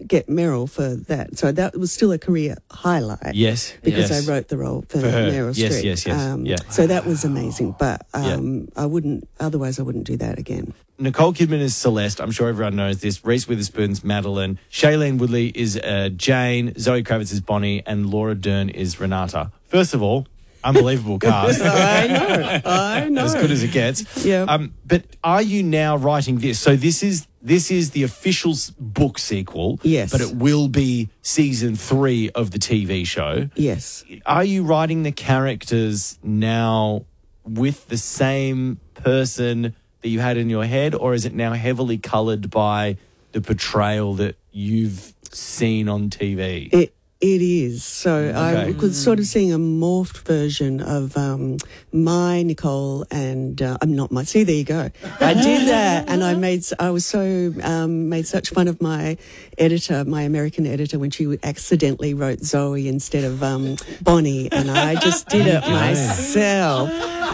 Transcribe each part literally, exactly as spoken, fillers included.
get Meryl for that. So that was still a career highlight. Yes. Because yes. I wrote the role for, For her. Meryl Yes, Streep. yes, yes. Um, Yeah. So that was amazing. But um, Yeah. I wouldn't, otherwise I wouldn't do that again. Nicole Kidman is Celeste. I'm sure everyone knows this. Reese Witherspoon's Madeline. Shailene Woodley is uh, Jane. Zoe Kravitz is Bonnie. And Laura Dern is Renata. First of all, unbelievable cast. I know. I know. As good as it gets. Yeah. Um, but are you now writing this? So this is this is the official s- book sequel. Yes. But it will be season three of the T V show. Yes. Are you writing the characters now with the same person that you had in your head, or is it now heavily coloured by the portrayal that you've seen on T V? It It is. So I Okay. was sort of seeing a morphed version of um, my Nicole and uh, I'm not my. See, there you go. I did that, and I made. I was so um, made such fun of my editor, my American editor, when she accidentally wrote Zoe instead of um, Bonnie, and I just did it myself.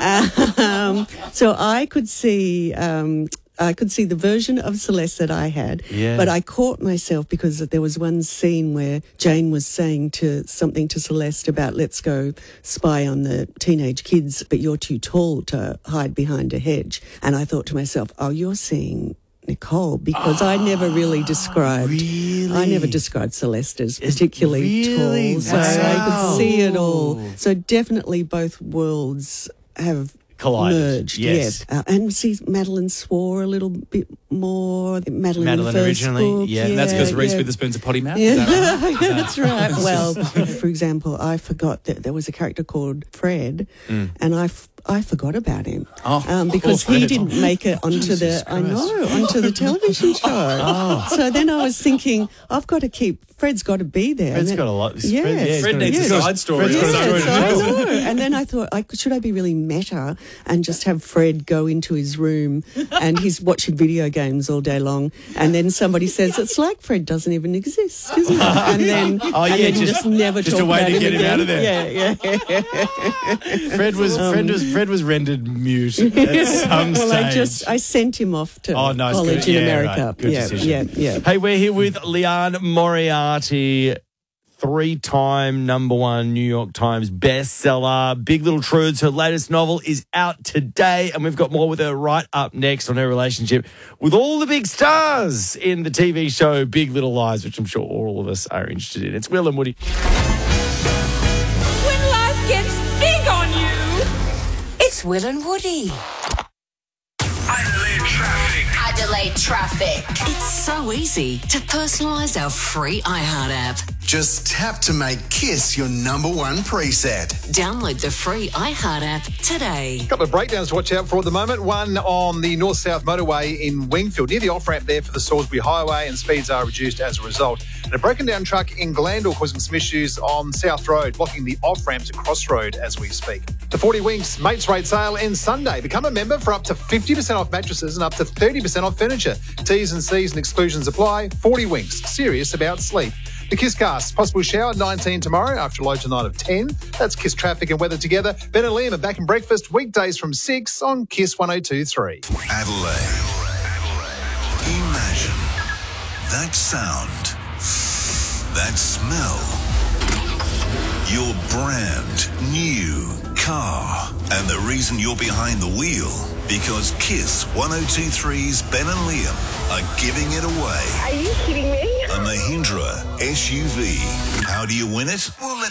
Um, so I could see. Um, I could see the version of Celeste that I had, Yeah. but I caught myself because there was one scene where Jane was saying to something to Celeste about let's go spy on the teenage kids, but you're too tall to hide behind a hedge. And I thought to myself, oh, you're seeing Nicole, because I never really described, really? I never described Celeste as particularly really? tall, so Wow. I could see it all. So definitely both worlds have Collided. merged, Yes. yes. Uh, and see, Madeline swore a little bit more. Madeline, Madeline in the first originally, book, yeah. And that's because yeah, Reese yeah. Witherspoon's a potty mouth? Yeah, Is that right? that's right. Well, for example, I forgot that there was a character called Fred, and I, f- I forgot about him Oh, um, because poor he Fred. didn't make it onto Jesus the I know onto the television show. Oh. So then I was thinking, I've got to keep Fred's got to be there. Fred's And then- got a lot. Fred- Yes. yeah, he's Fred got needs he's a got side story. Fred's got a Yes, story to I tell. know. And then I thought, I, should I be really meta and just have Fred go into his room and he's watching video games all day long, and then somebody says it's like Fred doesn't even exist, isn't it? And then, Oh, and yeah, then you just- just never just talk a way about to him get him again. out of there. Yeah, yeah. Fred was Fred was Fred was rendered mute at some well, stage. I just I sent him off to Oh, nice. college Good. in Yeah, America. right. Good yeah, decision. yeah, yeah. Hey, we're here with Leanne Moriarty, three-time number one New York Times bestseller. Big Little Truths, her latest novel, is out today, and we've got more with her right up next on her relationship with all the big stars in the T V show Big Little Lies, which I'm sure all of us are interested in. It's Will and Woody. When life gets big on you, it's Will and Woody. Adelaide traffic. Adelaide traffic. It's so easy to personalise our free iHeart app. Just tap to make KISS your number one preset. Download the free iHeart app today. A couple of breakdowns to watch out for at the moment. One on the north-south motorway in Wingfield, near the off-ramp there for the Salisbury Highway, and speeds are reduced as a result. And a broken down truck in Glandore causing some issues on South Road, blocking the off-ramp to Crossroad as we speak. The forty Winks Mates Rate Sale ends Sunday. Become a member for up to fifty percent off mattresses and up to thirty percent off furniture. T's and C's and exclusions apply. forty Winks, serious about sleep. The KISS Cast, possible shower nineteen tomorrow after a low tonight of ten. That's KISS traffic and weather together. Ben and Liam are back in breakfast weekdays from six on KISS one oh two three. Adelaide. Imagine that sound, that smell, your brand new car, and the reason you're behind the wheel, because KISS one oh two three's Ben and Liam are giving it away. Are you kidding me? A Mahindra S U V. How do you win it? Well, let